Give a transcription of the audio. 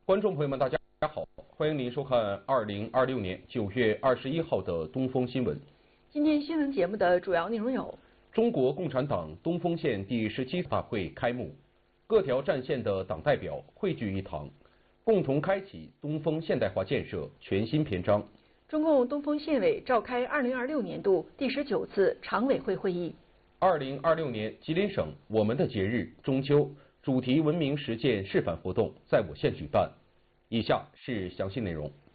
观众朋友们，大家好，欢迎您收看2026年9月21号的东风新闻。 今天新闻节目的主要内容有： 中国共产党东丰县第17次大会开幕，各条战线的党代表汇聚一堂，共同开启东丰现代化建设全新篇章。 中共东丰县委召开2026年度第19次常委会会议。 2026年吉林省我们的节日中秋主题文明实践示范活动在我县举办。以下是详细内容。